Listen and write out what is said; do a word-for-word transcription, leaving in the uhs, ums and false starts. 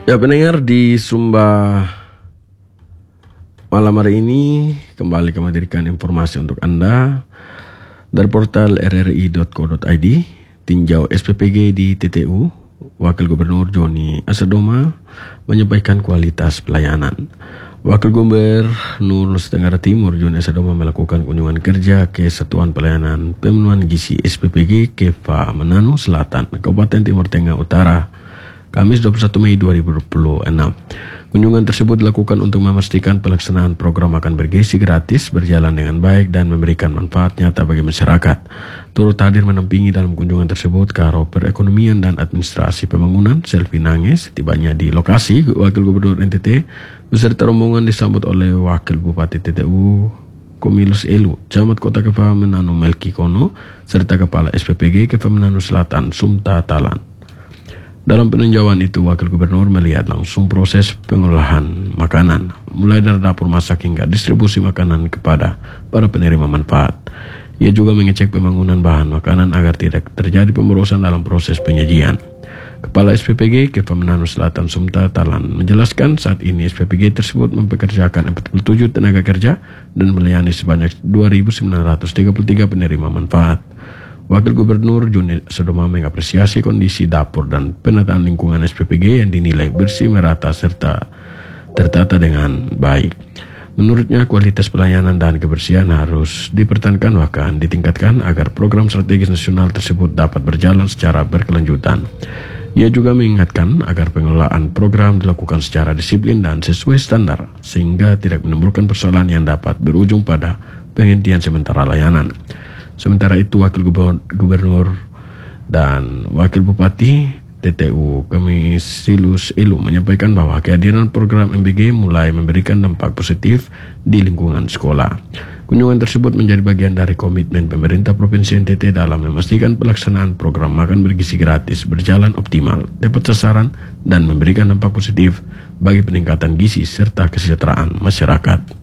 Ya pendengar, di Sumba malam hari ini kembali kami hadirkan informasi untuk Anda dari portal r r i dot co dot i d. Tinjau S P P G di T T U, Wakil Gubernur Joni Asadoma menyampaikan kualitas pelayanan. Wakil Gubernur Nusa Tenggara Timur Joni Asadoma melakukan kunjungan kerja ke Satuan Pelayanan Pemenuhan Gizi S P P G Kefa Mananu Selatan, Kabupaten Timur Tengah Utara, Kamis dua puluh satu Mei dua ribu dua puluh enam. Kunjungan tersebut dilakukan untuk memastikan pelaksanaan program makan bergizi gratis berjalan dengan baik dan memberikan manfaat nyata bagi masyarakat. Turut hadir menampingi dalam kunjungan tersebut Karo Perekonomian dan Administrasi Pembangunan Selvi Nanges. Tibanya di lokasi, Wakil Gubernur N T T beserta rombongan disambut oleh Wakil Bupati T T U Komilus Elu, Camat Kota Kefa Mananu Melki Kono, serta Kepala S P P G Kefa Mananu Selatan Sumta Talan. Dalam peninjauan itu, Wakil Gubernur melihat langsung proses pengolahan makanan, mulai dari dapur masak hingga distribusi makanan kepada para penerima manfaat. Ia juga mengecek pembangunan bahan makanan agar tidak terjadi pemborosan dalam proses penyajian. Kepala S P P G Kefa Mananu Selatan Sumta Talan menjelaskan saat ini S P P G tersebut mempekerjakan empat puluh tujuh tenaga kerja dan melayani sebanyak dua ribu sembilan ratus tiga puluh tiga penerima manfaat. Wakil Gubernur Joni Asadoma mengapresiasi kondisi dapur dan penataan lingkungan S P P G yang dinilai bersih, merata, serta tertata dengan baik. Menurutnya, kualitas pelayanan dan kebersihan harus dipertahankan bahkan ditingkatkan agar program strategis nasional tersebut dapat berjalan secara berkelanjutan. Ia juga mengingatkan agar pengelolaan program dilakukan secara disiplin dan sesuai standar, sehingga tidak menimbulkan persoalan yang dapat berujung pada penghentian sementara layanan. Sementara itu, Wakil Gubernur dan Wakil Bupati T T U Komilus Elu menyampaikan bahwa kehadiran program M B G mulai memberikan dampak positif di lingkungan sekolah. Kunjungan tersebut menjadi bagian dari komitmen pemerintah Provinsi N T T dalam memastikan pelaksanaan program makan bergizi gratis berjalan optimal, tepat sasaran, dan memberikan dampak positif bagi peningkatan gizi serta kesejahteraan masyarakat.